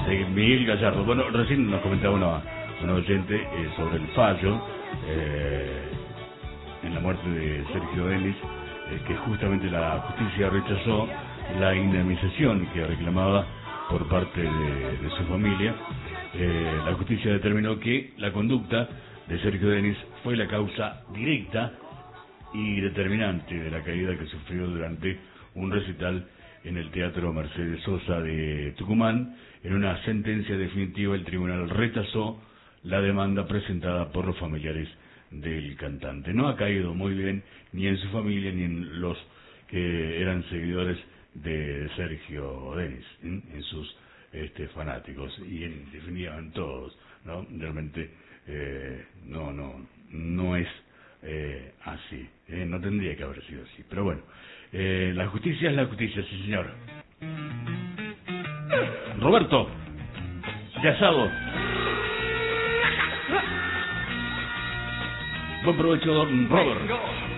Miguel Gallardo. Bueno, recién nos comentaba una oyente sobre el fallo en la muerte de Sergio Denis, que justamente la justicia rechazó la indemnización que reclamaba por parte de su familia. La justicia determinó que la conducta de Sergio Denis fue la causa directa y determinante de la caída que sufrió durante un recital en el Teatro Mercedes Sosa de Tucumán. En una sentencia definitiva, el tribunal rechazó la demanda presentada por los familiares del cantante. No ha caído muy bien ni en su familia ni en los que eran seguidores de Sergio Denis, en sus fanáticos y en definitiva en todos, ¿no? Realmente no es así, no tendría que haber sido así, pero bueno, la justicia es la justicia, sí señor. Roberto de Asado, buen provecho, don Robert.